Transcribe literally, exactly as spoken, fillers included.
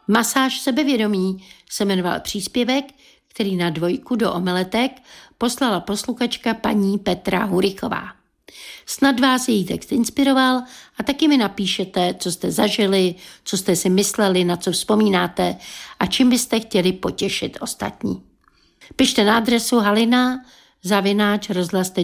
Masáž sebevědomí se jmenoval příspěvek, který na dvojku do omeletek poslala posluchačka paní Petra Hurichová. Snad vás její text inspiroval a taky mi napíšete, co jste zažili, co jste si mysleli, na co vzpomínáte a čím byste chtěli potěšit ostatní. Pište na adresu halina zavináč rozhlas tečka